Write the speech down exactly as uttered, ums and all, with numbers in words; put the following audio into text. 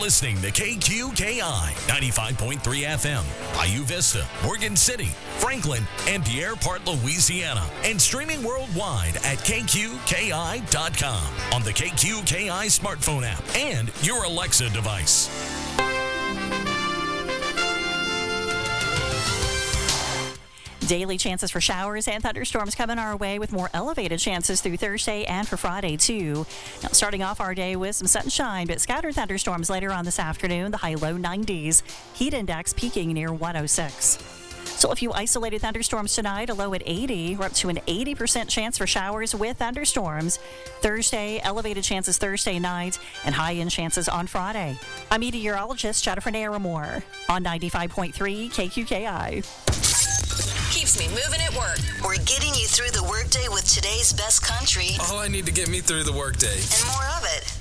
listening to K Q K I ninety-five point three F M, Bayou Vista, Morgan City, Franklin, and Pierre Part, Louisiana, and streaming worldwide at K Q K I dot com on the K Q K I smartphone app and your Alexa device. Daily chances for showers and thunderstorms coming our way with more elevated chances through Thursday and for Friday, too. Now, starting off our day with some sunshine, but scattered thunderstorms later on this afternoon, the high low nineties. Heat index peaking near one oh six. So a few isolated thunderstorms tonight, a low at eighty. We're up to an eighty percent chance for showers with thunderstorms. Thursday, elevated chances Thursday night, and high-end chances on Friday. I'm meteorologist Jennifer Naramore on ninety-five point three K Q K I. Keeps me moving at work. We're getting you through the workday with today's best country. All I need to get me through the workday. And more of it.